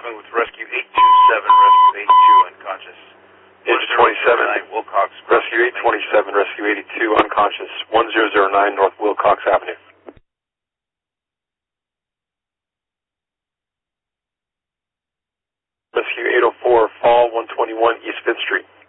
7 with Rescue 827, Rescue 82 unconscious. Engine 27, Wilcox. Rescue 827, Rescue 82 unconscious, 1009 North Wilcox Avenue. Rescue 804, Fall 121 East 5th Street.